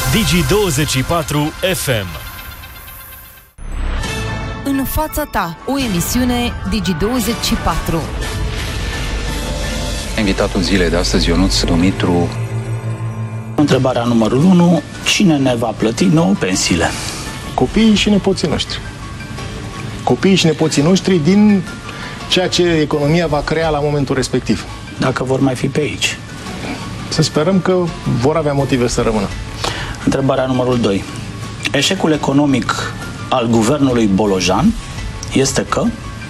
Digi24 FM. În fața ta, o emisiune Digi24. Invitatul zilei de astăzi, Ionuț Dumitru. Întrebarea numărul 1. Cine ne va plăti nouă pensiile? Copiii și nepoții noștri. Copiii și nepoții noștri din ceea ce economia va crea la momentul respectiv. Dacă vor mai fi pe aici. Să sperăm că vor avea motive să rămână. Întrebarea numărul 2. Eșecul economic al guvernului Bolojan este că?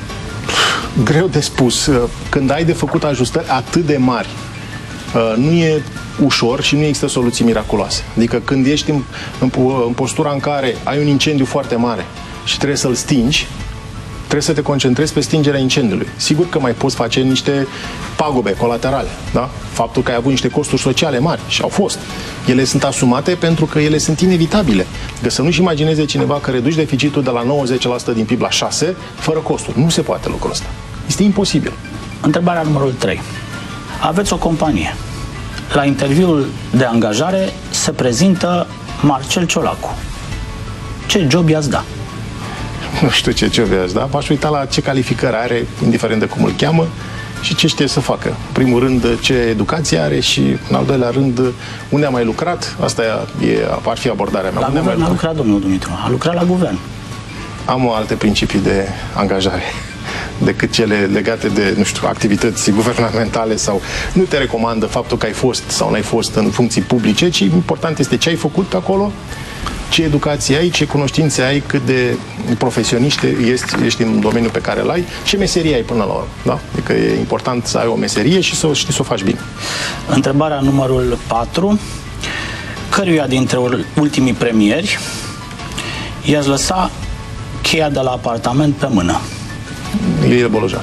Greu de spus. Când ai de făcut ajustări atât de mari, nu e ușor și nu există soluții miraculoase. Adică când ești în postura în care ai un incendiu foarte mare și trebuie să-l stingi, trebuie să te concentrezi pe stingerea incendiului. Sigur că mai poți face niște pagube colaterale, da? Faptul că ai avut niște costuri sociale mari și au fost. Ele sunt asumate pentru că ele sunt inevitabile. Că să nu-și imagineze cineva că reduci deficitul de la 90% din PIB la 6% fără costuri. Nu se poate lucrul ăsta. Este imposibil. Întrebarea numărul 3. Aveți o companie. La interviul de angajare se prezintă Marcel Ciolacu. Ce job i-ați da? Nu știu ce job i-ați da. M-aș uita la ce calificări are, indiferent de cum îl cheamă, și ce știe să facă. În primul rând, ce educație are și, în al doilea rând, unde a mai lucrat. Asta ar fi abordarea mea. La guvern a lucrat, domnul Dumitru. A lucrat la guvern. Am alte principii de angajare decât cele legate de, nu știu, activități guvernamentale sau nu te recomandă faptul că ai fost sau n-ai fost în funcții publice, ci important este ce ai făcut acolo, ce educație ai, ce cunoștințe ai, cât de profesionist ești în domeniul pe care îl ai, ce meserie ai până la urmă. Da? Adică e important să ai o meserie și să știi să o faci bine. Întrebarea numărul 4. Căruia dintre ultimii premieri i-ați lăsa cheia de la apartament pe mână? Ilie Bolojan.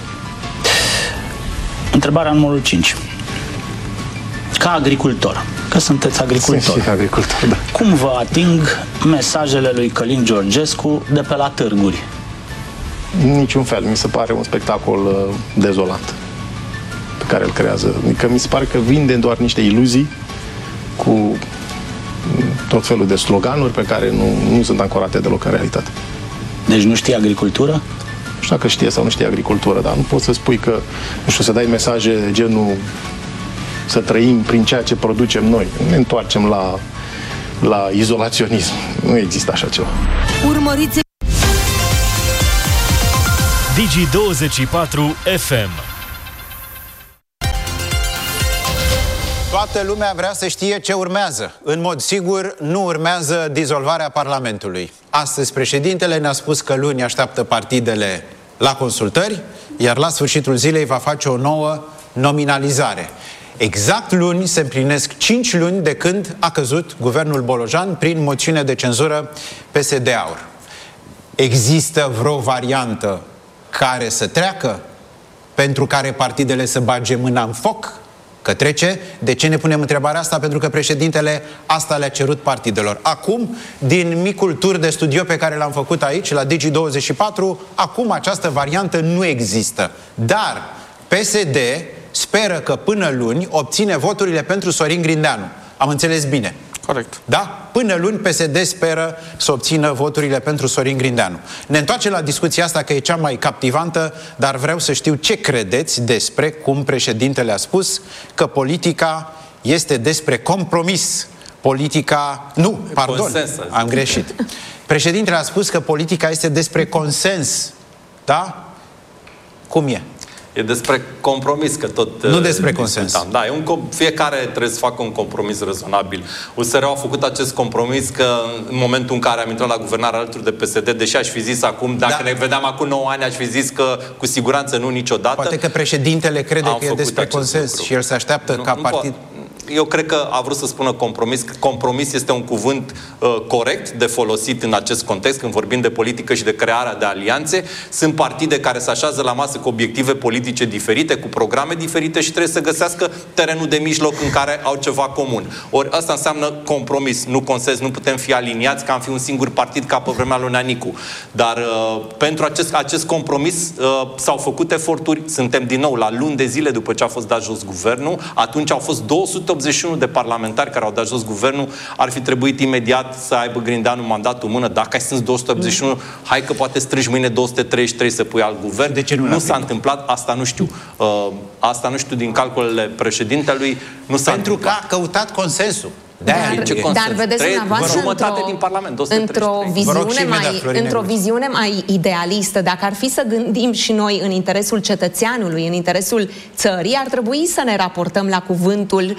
Întrebarea numărul 5. Ca agricultor, că sunteți agricultor. Sunt și agricultor, da. Cum vă ating mesajele lui Călin Georgescu de pe la târguri? Niciun fel. Mi se pare un spectacol dezolant pe care îl creează. Adică mi se pare că vinde doar niște iluzii cu tot felul de sloganuri pe care nu sunt ancorate deloc în realitate. Deci nu știe agricultură? Nu știu dacă știe sau nu știe agricultură, dar nu poți să spui că, nu știu, să dai mesaje genul să trăim prin ceea ce producem noi. Ne întoarcem la izolaționism. Nu există așa ceva. Urmăriți Digi24 FM. Toată lumea vrea să știe ce urmează. În mod sigur, nu urmează dizolvarea Parlamentului. Astăzi, președintele ne-a spus că luni așteaptă partidele la consultări, iar la sfârșitul zilei va face o nouă nominalizare. Exact luni se împlinesc 5 luni de când a căzut guvernul Bolojan prin moțiune de cenzură PSD-AUR. Există vreo variantă care să treacă, pentru care partidele să bage mâna în foc? Că trece. De ce ne punem întrebarea asta? Pentru că președintele asta le-a cerut partidelor. Acum, din micul tur de studio pe care l-am făcut aici, la Digi24, acum această variantă nu există. Dar PSD speră că până luni obține voturile pentru Sorin Grindeanu. Am înțeles bine? Corect. Da? Până luni PSD speră să obțină voturile pentru Sorin Grindeanu. Ne întoarcem la discuția asta, că e cea mai captivantă, dar vreau să știu ce credeți despre cum președintele a spus că politica este despre compromis. Politica... Nu, pardon, consens, am greșit. Președintele a spus că politica este despre consens. Da? Cum e? E despre compromis, că tot... Nu despre consens. Da, fiecare trebuie să facă un compromis rezonabil. USR-ul a făcut acest compromis că în momentul în care am intrat la guvernare alături de PSD, deși aș fi zis acum, dacă ne vedeam acum 9 ani, aș fi zis că cu siguranță nu niciodată. Poate că președintele crede că e despre consens lucru. Și el se așteaptă ca partid... Eu cred că a vrut să spună compromis. Compromis este un cuvânt corect de folosit în acest context, când vorbim de politică și de crearea de alianțe. Sunt partide care se așează la masă cu obiective politice diferite, cu programe diferite și trebuie să găsească terenul de mijloc în care au ceva comun. Ori asta înseamnă compromis, nu consens. Nu putem fi aliniați ca am fi un singur partid ca pe vremea lui Neanicu. Dar pentru acest compromis s-au făcut eforturi. Suntem din nou la luni de zile după ce a fost dat jos guvernul. Atunci au fost 280 281 de parlamentari care au dat jos guvernul ar fi trebuit imediat să aibă Grindeanu mandatul în mână. Dacă ai strâns 281, hai că poate strângi mâine 233 să pui alt guvern. De ce nu s-a întâmplat, asta nu știu. Asta nu știu din calculele președintelui. Nu s-a Pentru că a căutat consensul. Dar vedeți dumneavoastră într-o viziune mai idealistă, dacă ar fi să gândim și noi în interesul cetățeanului, în interesul țării, ar trebui să ne raportăm la cuvântul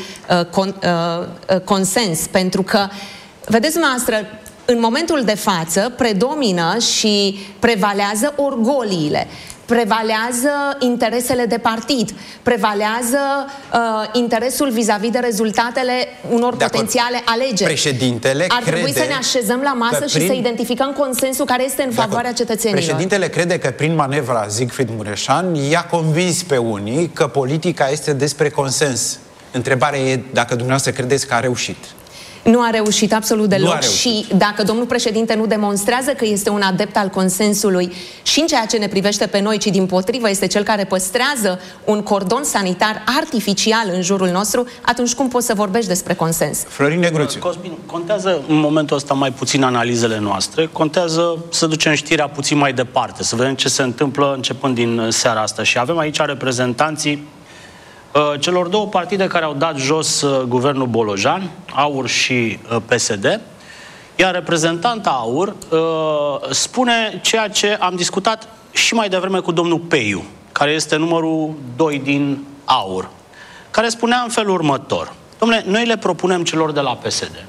consens, pentru că, vedeți dumneavoastră, în momentul de față predomină și prevalează orgoliile, prevalează interesele de partid, prevalează interesul vis-a-vis de rezultatele unor potențiale alegeri. Președintele ar trebui să ne așezăm la masă și să identificăm consensul care este în favoarea cetățenilor. Președintele crede că prin manevra Siegfried Mureșan i-a convins pe unii că politica este despre consens. Întrebarea e dacă dumneavoastră credeți că a reușit. Nu a reușit absolut deloc și dacă domnul președinte nu demonstrează că este un adept al consensului și în ceea ce ne privește pe noi, ci dimpotrivă este cel care păstrează un cordon sanitar artificial în jurul nostru, atunci cum poți să vorbești despre consens? Florin Negruțiu. Cosmin, contează în momentul ăsta mai puțin analizele noastre, contează să ducem știrea puțin mai departe, să vedem ce se întâmplă începând din seara asta. Și avem aici reprezentanții celor două partide care au dat jos guvernul Bolojan, AUR și PSD, iar reprezentanta AUR spune ceea ce am discutat și mai devreme cu domnul Peiu, care este numărul 2 din AUR, care spunea în felul următor: dom'le, noi le propunem celor de la PSD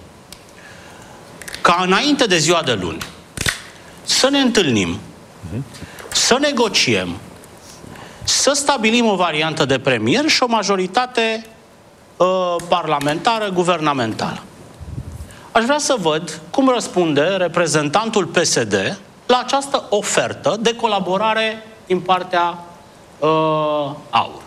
ca înainte de ziua de luni să ne întâlnim, să negociem, să stabilim o variantă de premier și o majoritate parlamentară, guvernamentală. Aș vrea să văd cum răspunde reprezentantul PSD la această ofertă de colaborare din partea AUR.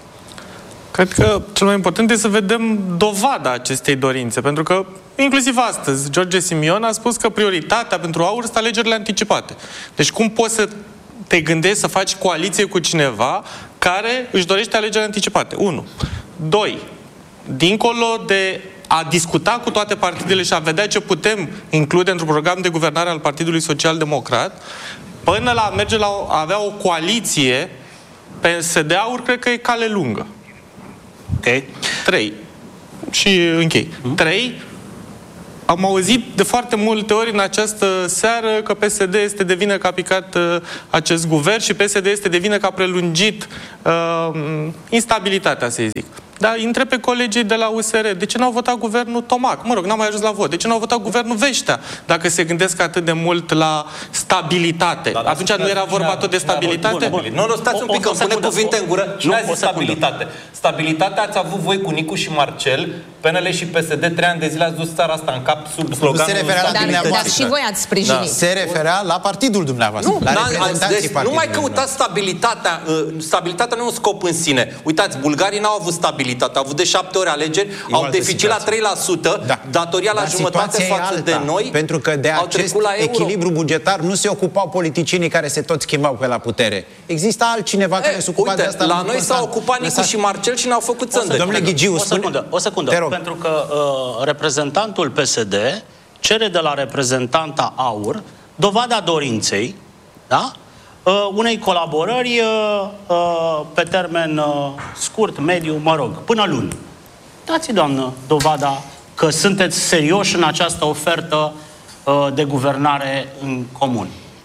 Cred că cel mai important este să vedem dovada acestei dorințe, pentru că inclusiv astăzi George Simion a spus că prioritatea pentru AUR sunt alegerile anticipate. Deci cum poți să te gândești să faci coaliție cu cineva care își dorește alegeri anticipate? 1. 2. Dincolo de a discuta cu toate partidele și a vedea ce putem include într-un program de guvernare al Partidului Social Democrat, până la merge la a avea o coaliție, PSD-AUR cred că e cale lungă. Ok. 3. Și închei. 3. Am auzit de foarte multe ori în această seară că PSD este de vină că a picat acest guvern și PSD este de vină că a prelungit instabilitatea, să zic. Dar întreb pe colegii de la USR, de ce n-au votat guvernul Tomac? Mă rog, n-am mai ajuns la vot. De ce n-au votat guvernul Veștea? Dacă se gândesc atât de mult la stabilitate. Atunci nu era vorba tot de stabilitate? Nu, stați un pic, că îmi pune cuvinte în gură. Nu a zis stabilitate. Stabilitatea ați avut voi cu Nicu și Marcel, PNL și PSD, 3 ani de zile ați dus țara asta în cap sub sloganul stabilitate. Dar și voi ați sprijinit. Se referea la partidul dumneavoastră, la reprezentanții partidului. Nu mai căutați stabilitatea. Stabilitatea nu e un scop în sine. Uitați, bulgarii n-au avut stabilitate. Au avut de 7 ori alegeri, au deficit la 3%, datoria la jumătate față de noi. Pentru că de acest echilibru bugetar nu se ocupau politicienii care se tot schimbau pe la putere. Există altcineva care se ocupa de asta. La noi s-au ocupat Nicu și Marcel și ne-au făcut țândări. Domnule Ghigiu, o secundă. Pentru că reprezentantul PSD cere de la reprezentanta AUR dovada dorinței, da? Unei colaborări pe termen scurt, mediu, mă rog, până luni. Dați, doamnă, dovada că sunteți serioși în această ofertă de guvernare în comun.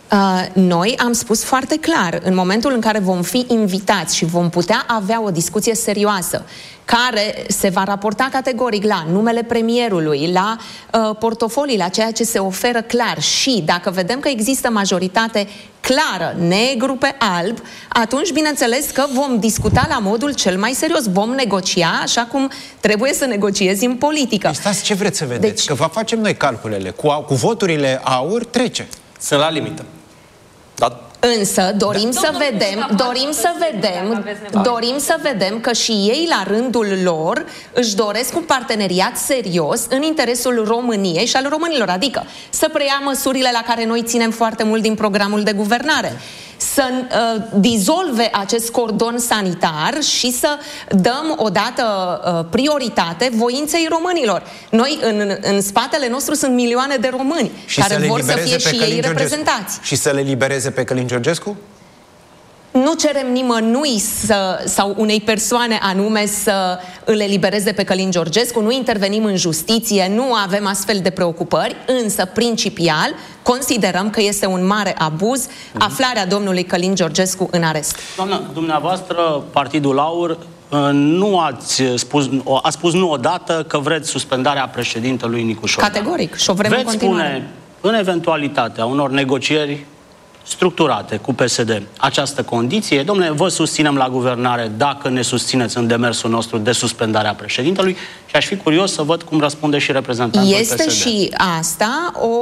Noi am spus foarte clar, în momentul în care vom fi invitați și vom putea avea o discuție serioasă, care se va raporta categoric la numele premierului, la portofolii, la ceea ce se oferă clar și dacă vedem că există majoritate clară, negru pe alb, atunci bineînțeles că vom discuta la modul cel mai serios. Vom negocia așa cum trebuie să negociezi în politică. Stați, ce vreți să vedeți? Deci, că vă facem noi calculele. Cu voturile AUR trece. Sunt la limită. Însă dorim să vedem că și ei la rândul lor își doresc un parteneriat serios în interesul României și al românilor, adică să preia măsurile la care noi ținem foarte mult din programul de guvernare, să dizolve acest cordon sanitar și să dăm odată prioritate voinței românilor. Noi, în spatele nostru sunt milioane de români și care vor să fie și ei reprezentați. Și să le libereze pe Călin Georgescu? Nu cerem nimănui sau unei persoane anume să îl elibereze pe Călin Georgescu, nu intervenim în justiție, nu avem astfel de preocupări, însă principial considerăm că este un mare abuz aflarea domnului Călin Georgescu în arest. Doamnă, dumneavoastră, Partidul Aur, nu ați spus nu odată că vreți suspendarea președintelui Nicu Șordan. Categoric, și o vrem în continuare. Veți spune, în eventualitatea unor negocieri structurate cu PSD această condiție, domnule, vă susținem la guvernare dacă ne susțineți în demersul nostru de suspendarea președintelui, și aș fi curios să văd cum răspunde și reprezentantul Este PSD. și asta o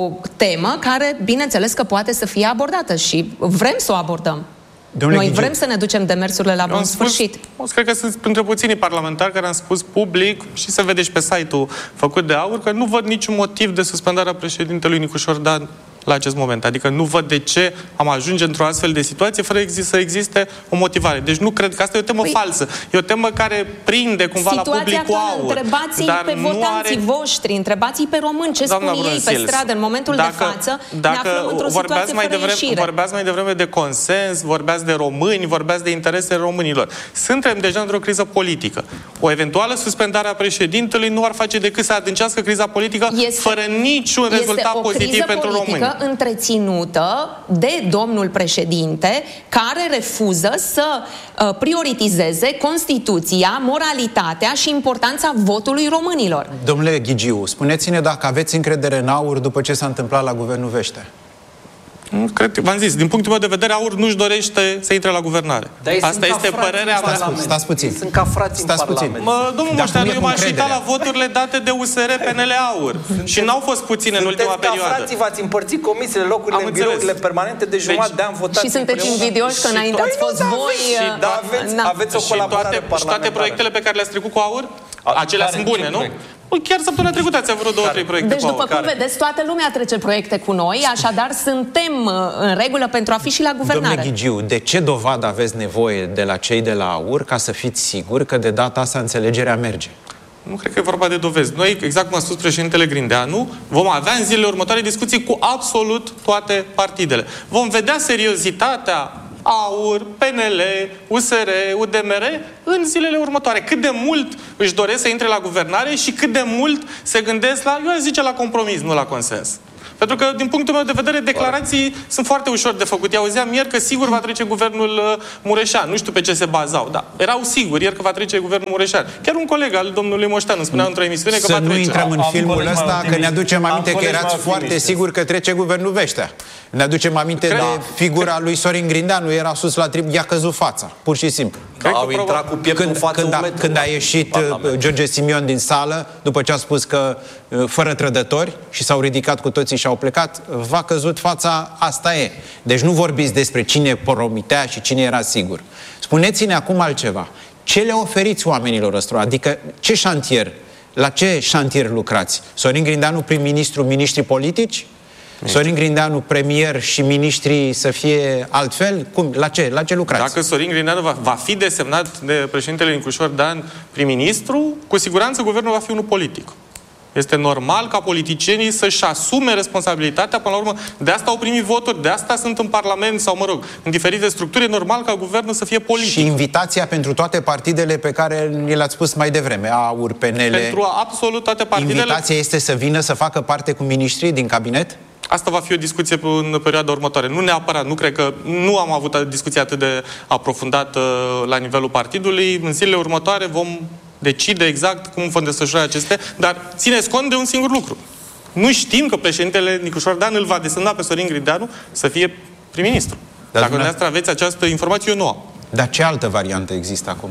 temă care, bineînțeles că poate să fie abordată și vrem să o abordăm. Noi vrem să ne ducem demersurile la bun sfârșit. Cred că sunt printre puținii parlamentari care am spus public și se vede și pe site-ul făcut de Aur că nu văd niciun motiv de suspendarea președintelui Nicu Șordan la acest moment. Adică nu văd de ce am ajunge într-o astfel de situație fără să existe o motivare. Deci nu cred că asta e o temă falsă. E o temă care prinde cumva la publicul Aur. Întrebați-i pe votanții voștri, întrebați-i pe români ce spun ei pe stradă. În momentul de față ne aflăm într-o situație fără ieșire. Vorbeați mai devreme de consens, vorbeați de români, vorbeați de interesele românilor. Suntem deja într-o criză politică. O eventuală suspendare a președintelui nu ar face decât să adâncească criza politică fără niciun rezultat pozitiv pentru români. Întreținută de domnul președinte, care refuză să prioritizeze Constituția, moralitatea și importanța votului românilor. Domnule Ghigiu, spuneți-ne dacă aveți încredere în Aur după ce s-a întâmplat la Guvernul Vește. Cred că, v-am zis, din punctul meu de vedere, Aur nu-și dorește să intre la guvernare. Asta este părerea mea. Stați puțin. Sunt ca frați în Parlament. Domnul Moșteanu, eu m-aș uita la voturile date de USR, PNL, Aur. Și n-au fost puține în ultima perioadă. Sunteți ca frații, v-ați împărțit comisiile, locurile în birourile permanente de jumătate de an votați. Și sunteți invidioși că înainte ați fost voi. Aveți o colaborare parlamentară. Și toate proiectele pe care le-ați trecut cu Aur, acelea sunt bune, nu? Chiar săptămâna trecută ați avut 2-3 proiecte. Deci, după cum vedeți, toată lumea trece proiecte cu noi, așadar suntem în regulă pentru a fi și la guvernare. Domnule Ghigiu, de ce dovadă aveți nevoie de la cei de la Aur ca să fiți siguri că de data asta înțelegerea merge? Nu cred că e vorba de dovezi. Noi, exact cum a spus președintele Grindeanu, vom avea în zilele următoare discuții cu absolut toate partidele. Vom vedea seriozitatea Aur, PNL, USR, UDMR în zilele următoare. Cât de mult își doresc să intre la guvernare și cât de mult se gândesc la, eu aș zice, la compromis, nu la consens. Pentru că, din punctul meu de vedere, declarații sunt foarte ușor de făcut. I-auzeam ieri că sigur va trece guvernul Mureșan. Nu știu pe ce se bazau, dar erau siguri ieri că va trece guvernul Mureșan. Chiar un coleg al domnului Moșteanu spunea într-o emisiune că va trece. Să nu intrăm în filmul ăsta, că ne aducem aminte că erați foarte siguri că trece guvernul Veștea. Ne aducem aminte de figura lui Sorin Grindeanu, era sus la trib, i-a căzut fața, pur și simplu. Au intrat cu pieptul în față când a ieșit George Simion din sală, după ce a spus că fără trădători și s-au ridicat cu toții și au plecat, v-a căzut fața, asta e. Deci nu vorbiți despre cine promitea și cine era sigur. Spuneți-ne acum altceva. Ce le oferiți oamenilor ăstora? Adică ce șantier? La ce șantier lucrați? Sorin Grindeanu prim-ministru, miniștri politici? Sorin Grindeanu premier și miniștrii să fie altfel? Cum? La ce lucrați? Dacă Sorin Grindeanu va fi desemnat de președintele Nicu Șordan prim-ministru, cu siguranță guvernul va fi unul politic. Este normal ca politicienii să-și asume responsabilitatea, până la urmă, de asta au primit voturi, de asta sunt în Parlament sau, mă rog, în diferite structuri, e normal ca guvernul să fie politic. Și invitația pentru toate partidele pe care ni le-ați spus mai devreme, Aur, PNL... Pentru absolut toate partidele... Invitația este să vină să facă parte cu miniștrii din cabinet? Asta va fi o discuție în perioada următoare. Nu neapărat, nu cred că nu am avut o discuție atât de aprofundată la nivelul partidului. În zilele următoare vom decide exact cum vom desfășura acestea, dar țineți cont de un singur lucru. Nu știm că președintele Nicu Șordan îl va desemna pe Sorin Grindeanu să fie prim-ministru. Dacă dumneavoastră aveți această informație, eu nu am. Dar ce altă variantă există acum?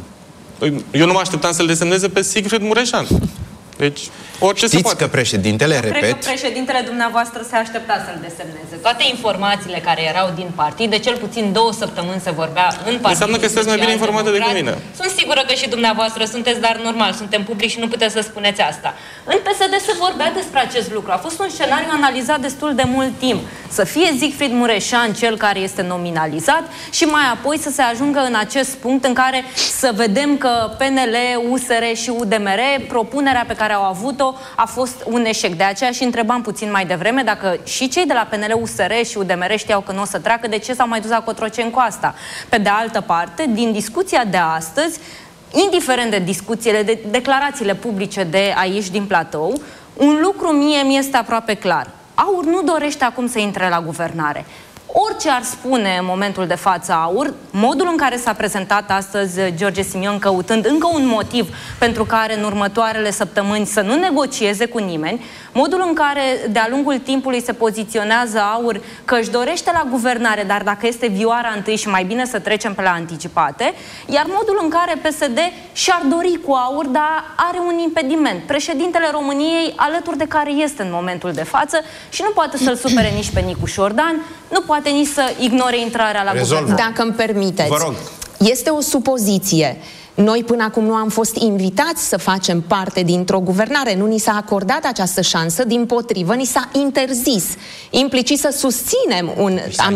Eu nu mă așteptam să-l desemneze pe Sigfrid Mureșan. Deci, orice se poate. Că președintele, repet... Cred că președintele dumneavoaă se aștepta să-l desemneze. Toate informațiile care erau din partid, de cel puțin 2 săptămâni se vorbea în partid. Înseamnă că sunteți mai bine informată decât mine. Sunt sigură că și dumneavoastră sunteți, dar normal, suntem publici și nu puteți să spuneți asta. În PSD se vorbea despre acest lucru. A fost un scenariu analizat destul de mult timp. Să fie Siegfried Mureșan cel care este nominalizat și mai apoi să se ajungă în acest punct în care să vedem că PNL, USR și UDMR, propunerea pe care au avut-o a fost un eșec. De aceea și întrebam puțin mai devreme dacă și cei de la PNL, USR și UDMR știau că nu o să treacă, de ce s-au mai dus la Cotroceni cu asta? Pe de altă parte, din discuția de astăzi, indiferent de discuțiile, de declarațiile publice de aici din platou, un lucru mie mi este aproape clar. AUR nu dorește acum să intre la guvernare. Orice ar spune în momentul de față AUR, modul în care s-a prezentat astăzi George Simion căutând încă un motiv pentru care în următoarele săptămâni să nu negocieze cu nimeni, modul în care de-a lungul timpului se poziționează AUR că își dorește la guvernare, dar dacă este vioara întâi și mai bine să trecem pe la anticipate, iar modul în care PSD și-ar dori cu AUR, dar are un impediment. Președintele României, alături de care este în momentul de față și nu poate să-l supere nici pe Nicu Șordan, nu poate nici să ignore intrarea la guvernare. Dacă îmi permiteți, vă rog. Este o supoziție. Noi până acum nu am fost invitați să facem parte dintr-o guvernare. Nu ni s-a acordat această șansă, dimpotrivă, ni s-a interzis. Implicit să susținem un...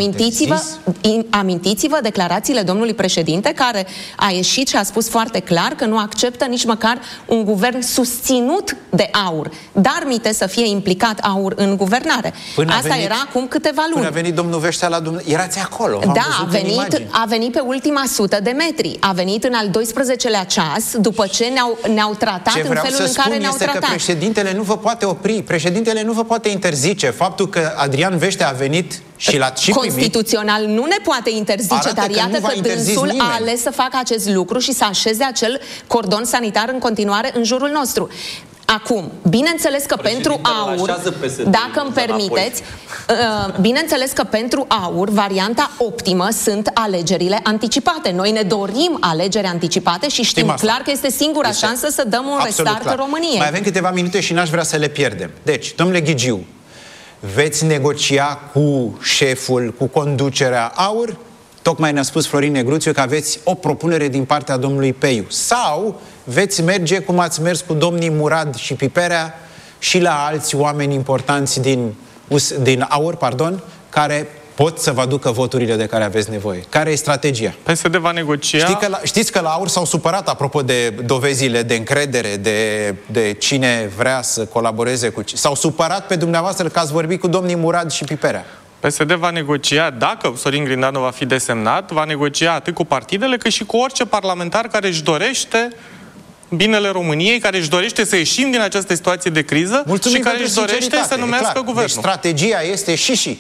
Amintiți-vă declarațiile domnului președinte, care a ieșit și a spus foarte clar că nu acceptă nici măcar un guvern susținut de AUR. Dar mite să fie implicat AUR în guvernare. Asta era acum câteva luni. Până a venit domnul Veștea la dumneavoastră, erați acolo. Da, a venit pe ultima 100 de metri. A venit în al 12-lea ceas, după ce ne-au tratat în felul în care ne-au tratat. Că președintele nu vă poate opri, președintele nu vă poate interzice faptul că Adrian Veștea a venit și l-a și primit. Constituțional nu ne poate interzice, dar iată că dânsul a ales să facă acest lucru și să așeze acel cordon sanitar în continuare în jurul nostru. Acum, bineînțeles că pentru AUR, dacă îmi permiteți, bineînțeles că pentru AUR varianta optimă sunt alegerile anticipate. Noi ne dorim alegeri anticipate și știm clar că este singura șansă să dăm un restart României. Mai avem câteva minute și n-aș vrea să le pierdem. Deci, domnule Ghigiu, veți negocia cu șeful, cu conducerea AUR? Tocmai ne-a spus Florin Negruțiu că aveți o propunere din partea domnului Peiu. Sau veți merge cum ați mers cu domnii Murad și Piperea și la alți oameni importanți din AUR, care pot să vă aducă voturile de care aveți nevoie. Care e strategia? PSD va negocia... Știți că la AUR s-au supărat apropo de dovezile de încredere, de cine vrea să colaboreze cu... S-au supărat pe dumneavoastră că ați vorbit cu domnii Murad și Piperea. PSD va negocia, dacă Sorin Grindeanu va fi desemnat, va negocia atât cu partidele cât și cu orice parlamentar care își dorește binele României, care își dorește să ieșim din această situație de criză. Mulțumim, și care își dorește să numească guvernul. Deci strategia este și.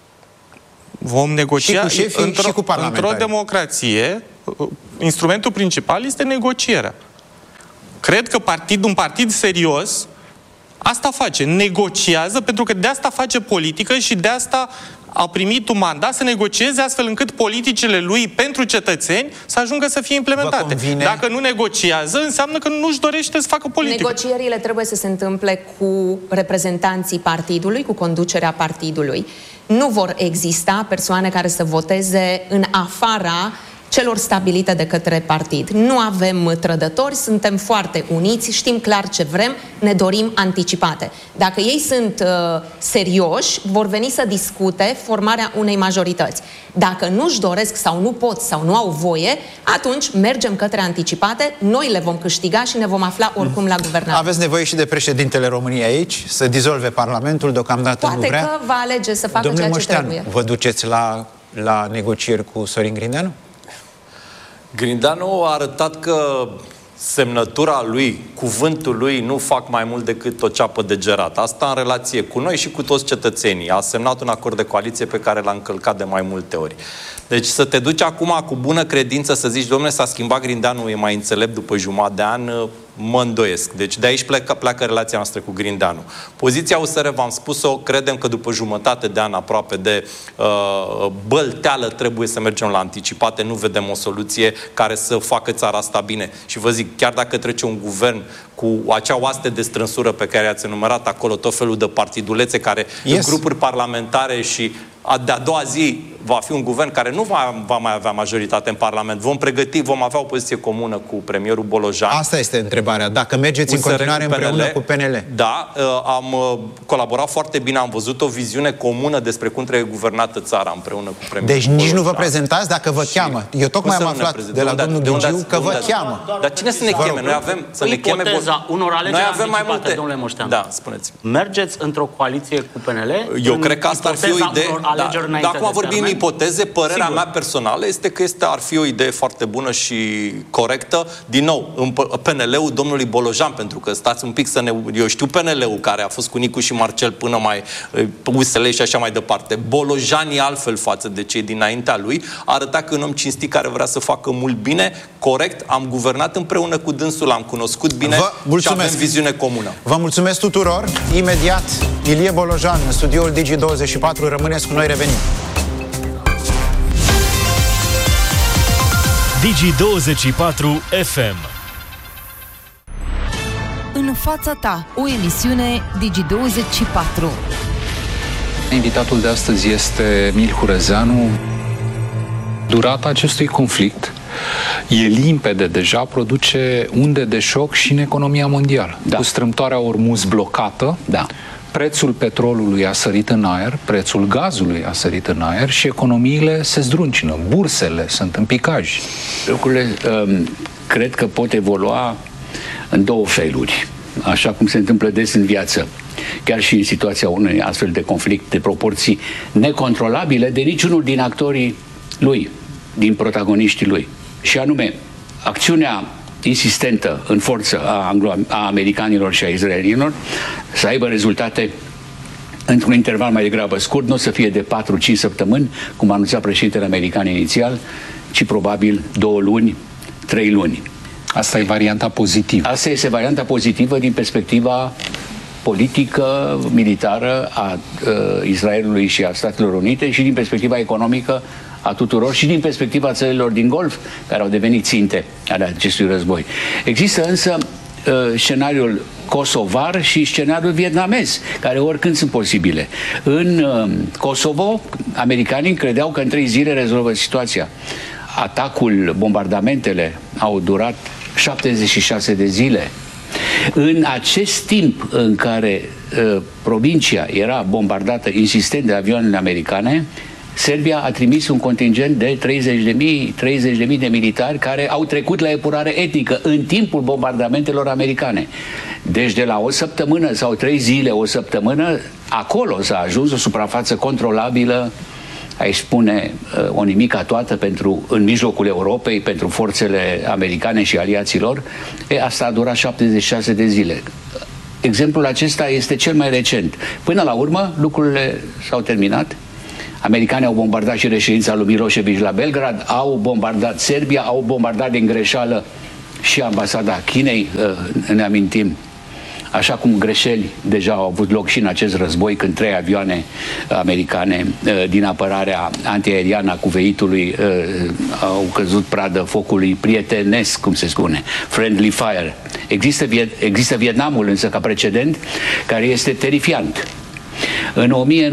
Vom negocia și cu șefii și cu parlamentari. Într-o democrație, instrumentul principal este negocierea. Cred că un partid serios asta face, negociază, pentru că de asta face politică și de asta a primit un mandat să negocieze astfel încât politicile lui pentru cetățeni să ajungă să fie implementate. Dacă nu negociază, înseamnă că nu își dorește să facă politică. Negocierile trebuie să se întâmple cu reprezentanții partidului, cu conducerea partidului. Nu vor exista persoane care să voteze în afara celor stabilite de către partid. Nu avem trădători, suntem foarte uniți, știm clar ce vrem, ne dorim anticipate. Dacă ei sunt serioși, vor veni să discute formarea unei majorități. Dacă nu-și doresc sau nu pot sau nu au voie, atunci mergem către anticipate, noi le vom câștiga și ne vom afla oricum la guvernare. Aveți nevoie și de președintele României aici, să dizolve Parlamentul, deocamdată nu vrea. Poate că va alege să facă ceea ce trebuie. Vă duceți la negocieri cu Sorin Grindeanu? Grindeanu a arătat că semnătura lui, cuvântul lui nu fac mai mult decât o ceapă de gerat. Asta în relație cu noi și cu toți cetățenii. A semnat un acord de coaliție pe care l-a încălcat de mai multe ori. Deci să te duci acum cu bună credință să zici, dom'le, s-a schimbat Grindeanu, e mai înțelept după jumătate de an, mă îndoiesc. Deci de aici pleacă relația noastră cu Grindeanu. Poziția USR, v-am spus-o, credem că după jumătate de an aproape de bălteală trebuie să mergem la anticipate, nu vedem o soluție care să facă țara asta bine. Și vă zic, chiar dacă trece un guvern cu acea oaste de strânsură pe care ați enumerat acolo, tot felul de partidulețe care în grupuri parlamentare și de-a doua zi va fi un guvern care nu va mai avea majoritate în Parlament. Vom avea o poziție comună cu premierul Bolojan. Asta este întrebarea. Dacă mergeți în continuare împreună cu PNL. Da, am colaborat foarte bine, am văzut o viziune comună despre cum trebuie guvernată țara împreună cu premierul Deci Bolojan. nici nu vă prezentați dacă vă cheamă. Eu tocmai am aflat de la domnul Ghigiu că vă cheamă. Dar cine să ne cheme? Noi avem să ne cheme unor alegeri anticipate, domnule Moștean. Da, spuneți. Mergeți într-o coaliție cu PNL? Eu cred că asta ar fi o idee. Dar acum vorbim în ipoteze, părerea mea personală este că ar fi o idee foarte bună și corectă. Din nou, în PNL-ul domnului Bolojan, pentru că stați un pic eu știu PNL-ul care a fost cu Nicu și Marcel până mai USL și așa mai departe. Bolojan e altfel față de cei dinaintea lui. Arăta că un om cinstit care vrea să facă mult bine, corect, am guvernat împreună cu dânsul, am cunoscut bine și avem viziune comună. Vă mulțumesc tuturor. Imediat, Ilie Bolojan în studioul Digi24. Rămâneți cu noi, revenim. Digi24 FM. În fața ta, o emisiune Digi24. Invitatul de astăzi este Emil Hurezeanu. Durata acestui conflict e limpede deja, produce unde de șoc și în economia mondială. Cu strâmtoarea Ormuz blocată, prețul petrolului a sărit în aer, prețul gazului a sărit în aer și economiile se zdruncină, bursele sunt în picaj. Lucrurile cred că pot evolua în două feluri, așa cum se întâmplă des în viață. Chiar și în situația unui astfel de conflict de proporții necontrolabile de niciunul din actorii lui, din protagoniștii lui. Și anume, acțiunea insistentă în forță a americanilor și a israelienilor să aibă rezultate într-un interval mai degrabă scurt, nu o să fie de 4-5 săptămâni, cum anunța președintele american inițial, ci probabil 2 luni, 3 luni. Asta e varianta pozitivă. Asta este varianta pozitivă din perspectiva politică, militară a Israelului și a Statelor Unite și din perspectiva economică a tuturor și din perspectiva țărilor din Golf, care au devenit ținte ale acestui război. Există însă scenariul kosovar și scenariul vietnamez, care oricând sunt posibile. În Kosovo, americanii credeau că în 3 zile rezolvă situația. Atacul, bombardamentele au durat 76 de zile. În acest timp în care provincia era bombardată insistent de avioanele americane, Serbia a trimis un contingent de 30.000 de militari care au trecut la epurare etnică în timpul bombardamentelor americane. Deci de la o săptămână sau 3 zile, o săptămână, acolo s-a ajuns o suprafață controlabilă, aș spune o nimica toată în mijlocul Europei, pentru forțele americane și aliaților. Asta a durat 76 de zile. Exemplul acesta este cel mai recent. Până la urmă, lucrurile s-au terminat. Americanii au bombardat și reședința lui Milosevic la Belgrad, au bombardat Serbia, au bombardat din greșeală și ambasada Chinei, ne amintim, așa cum greșeli deja au avut loc și în acest război, când 3 avioane americane din apărarea antiaeriană a cuveitului au căzut pradă focului prietenesc, cum se spune, friendly fire. Există Vietnamul însă ca precedent, care este terifiant. În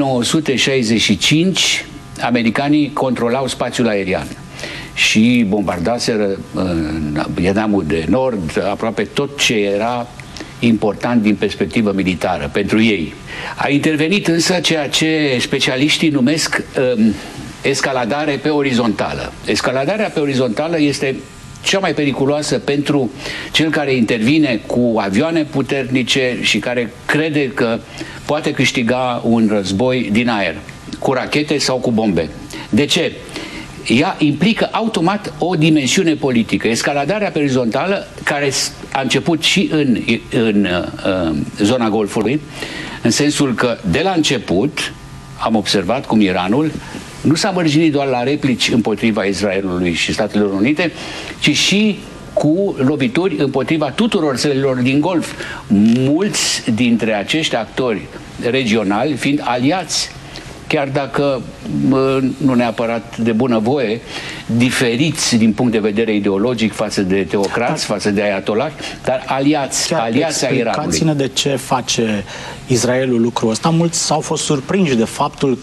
1965, americanii controlau spațiul aerian și bombardaseră în Vietnamul de Nord aproape tot ce era important din perspectivă militară pentru ei. A intervenit însă ceea ce specialiștii numesc escaladare pe orizontală. Escaladarea pe orizontală este cea mai periculoasă pentru cel care intervine cu avioane puternice și care crede că poate câștiga un război din aer, cu rachete sau cu bombe. De ce? Ea implică automat o dimensiune politică. Escaladarea pe orizontală, care a început și în zona Golfului, în sensul că de la început am observat cum Iranul nu s-a mărginit doar la replici împotriva Israelului și Statelor Unite, ci și cu lovituri împotriva tuturor țărilor din Golf. Mulți dintre acești actori regionali fiind aliați chiar dacă nu neapărat de bunăvoie, diferiți din punct de vedere ideologic față de teocrați, față de ayatollahi, dar aliați ai Iranului. Explicați-ne de ce face Israelul lucrul ăsta. Mulți s-au fost surprinși de faptul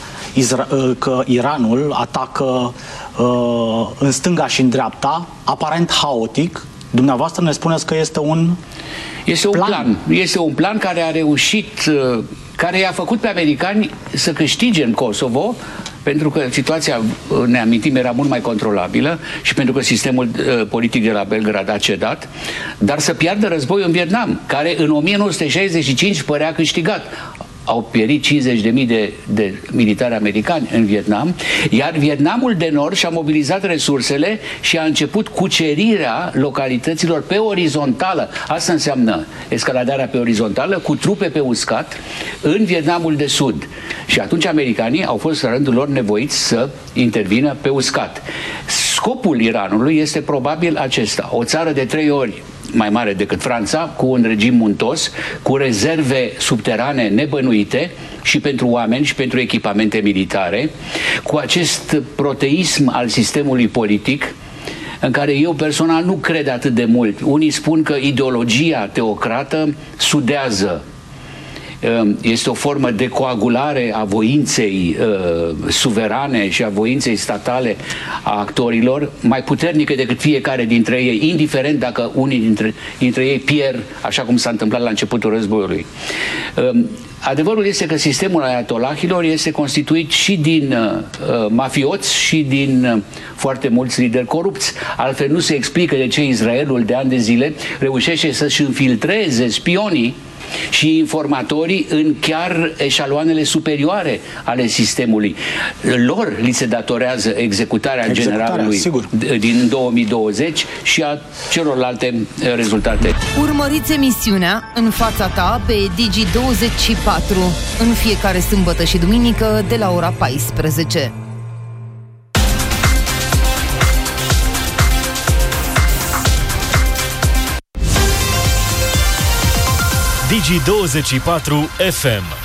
că Iranul atacă în stânga și în dreapta, aparent haotic. Dumneavoastră ne spuneți că este un plan. Este un plan care a reușit, care i-a făcut pe americani să câștige în Kosovo, pentru că situația, ne amintim, era mult mai controlabilă și pentru că sistemul politic de la Belgrad a cedat, dar să piardă războiul în Vietnam, care în 1965 părea câștigat. Au pierit 50.000 de militari americani în Vietnam, iar Vietnamul de Nord și-a mobilizat resursele și a început cucerirea localităților pe orizontală. Asta înseamnă escaladarea pe orizontală cu trupe pe uscat în Vietnamul de Sud. Și atunci americanii au fost la rândul lor nevoiți să intervină pe uscat. Scopul Iranului este probabil acesta: o țară de 3 ori mai mare decât Franța, cu un regim muntos, cu rezerve subterane nebănuite și pentru oameni și pentru echipamente militare, cu acest proteism al sistemului politic, în care eu personal nu cred atât de mult. Unii spun că ideologia teocrată sudează. Este o formă de coagulare a voinței suverane și a voinței statale a actorilor, mai puternică decât fiecare dintre ei, indiferent dacă unii dintre ei pierd, așa cum s-a întâmplat la începutul războiului. Adevărul este că sistemul ayatollahilor este constituit și din mafioți și din foarte mulți lideri corupți. Altfel nu se explică de ce Israelul de ani de zile reușește să-și infiltreze spionii și informatorii în chiar eșaloanele superioare ale sistemului. Lor li se datorează executarea generalului din 2020 și a celorlalte rezultate. Urmăriți emisiunea În fața ta pe Digi24 în fiecare sâmbătă și duminică de la ora 14. Digi24 FM.